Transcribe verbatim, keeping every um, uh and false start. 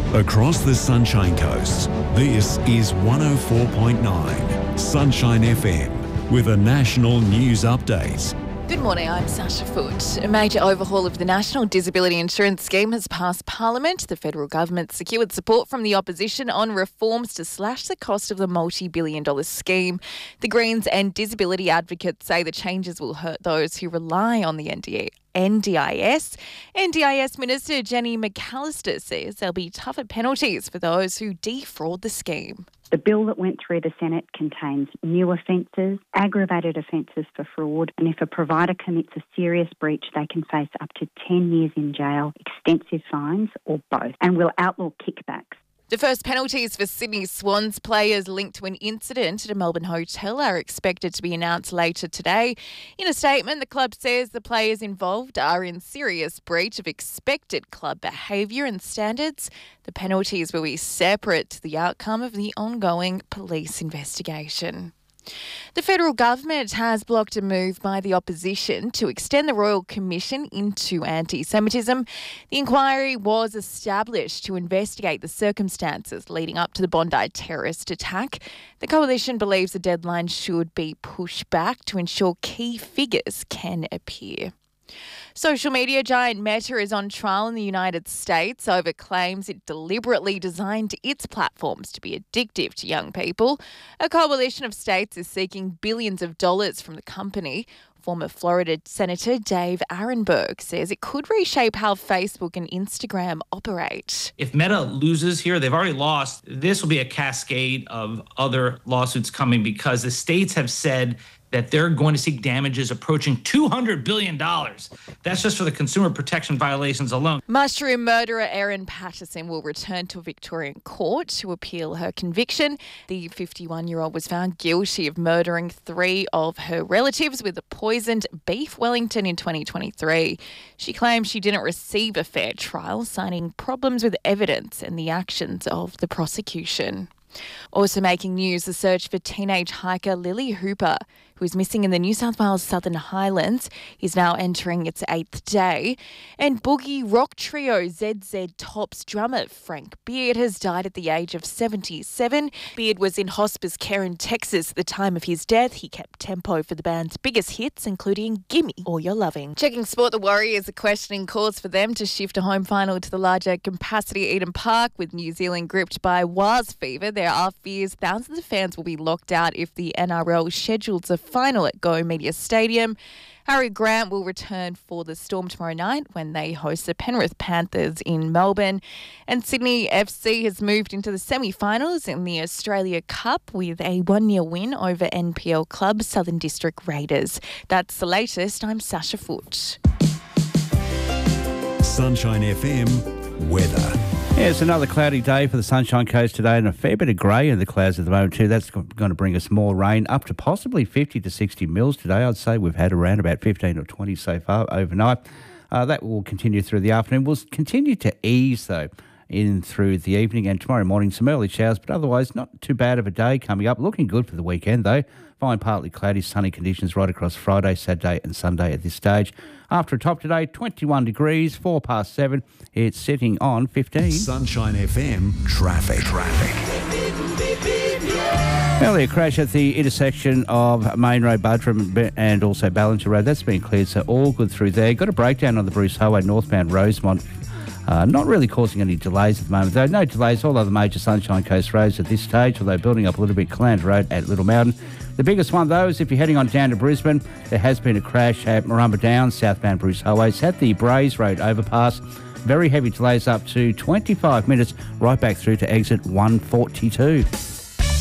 Across the Sunshine Coast, this is one oh four point nine Sunshine F M with a national news update. Good morning, I'm Sasha Foote. A major overhaul of the National Disability Insurance Scheme has passed Parliament. The federal government secured support from the opposition on reforms to slash the cost of the multi-billion dollar scheme. The Greens and disability advocates say the changes will hurt those who rely on the N D A. N D I S. N D I S Minister Jenny McAllister says there'll be tougher penalties for those who defraud the scheme. The bill that went through the Senate contains new offences, aggravated offences for fraud, and if a provider commits a serious breach, they can face up to ten years in jail, extensive fines, or both, and will outlaw kickbacks. The first penalties for Sydney Swans players linked to an incident at a Melbourne hotel are expected to be announced later today. In a statement, the club says the players involved are in serious breach of expected club behaviour and standards. The penalties will be separate to the outcome of the ongoing police investigation. The federal government has blocked a move by the opposition to extend the Royal Commission into anti-Semitism. The inquiry was established to investigate the circumstances leading up to the Bondi terrorist attack. The coalition believes the deadline should be pushed back to ensure key figures can appear. Social media giant Meta is on trial in the United States over claims it deliberately designed its platforms to be addictive to young people. A coalition of states is seeking billions of dollars from the company. Former Florida Senator Dave Arenberg says it could reshape how Facebook and Instagram operate. If Meta loses here, they've already lost. This will be a cascade of other lawsuits coming because the states have said that they're going to seek damages approaching two hundred billion dollars. That's just for the consumer protection violations alone. Mushroom murderer Erin Patterson will return to a Victorian court to appeal her conviction. The fifty-one-year-old was found guilty of murdering three of her relatives with a poisoned beef Wellington in twenty twenty-three. She claims she didn't receive a fair trial, citing problems with evidence and the actions of the prosecution. Also making news, the search for teenage hiker Lily Hooper, who is missing in the New South Wales Southern Highlands, is now entering its eighth day. And boogie rock trio Z Z Top's drummer Frank Beard has died at the age of seventy-seven. Beard was in hospice care in Texas at the time of his death. He kept tempo for the band's biggest hits, including Gimme All You're Loving. Checking sport, the Warriors are questioning calls for them to shift a home final to the larger capacity Eden Park. With New Zealand gripped by Waz fever, there are fears thousands of fans will be locked out if the N R L schedules a final at Go Media Stadium. Harry Grant will return for the Storm tomorrow night when they host the Penrith Panthers in Melbourne. And Sydney F C has moved into the semi-finals in the Australia Cup with a one nil win over N P L club Southern District Raiders. That's the latest. I'm Sasha Foote. Sunshine F M weather. Yeah, it's another cloudy day for the Sunshine Coast today and a fair bit of grey in the clouds at the moment too. That's going to bring us more rain, up to possibly fifty to sixty mils today. I'd say we've had around about fifteen or twenty so far overnight. Uh, that will continue through the afternoon. We'll continue to ease, though, in through the evening and tomorrow morning. Some early showers, but otherwise not too bad of a day coming up. Looking good for the weekend, though. Fine, partly cloudy, sunny conditions right across Friday, Saturday and Sunday at this stage. After a top today, twenty-one degrees, four past seven. It's sitting on fifteen. Sunshine F M traffic. Traffic. Earlier crash at the intersection of Main Road, Buttram and also Ballinger Road. That's been cleared, so all good through there. Got a breakdown on the Bruce Highway, northbound Rosemont. Uh, not really causing any delays at the moment, though. No delays, all other major Sunshine Coast roads at this stage, although building up a little bit, Calandra Road at Little Mountain. The biggest one, though, is if you're heading on down to Brisbane, there has been a crash at Marumba Downs, southbound Bruce Highway. It's at the Braes Road overpass. Very heavy delays up to twenty-five minutes, right back through to exit one forty-two.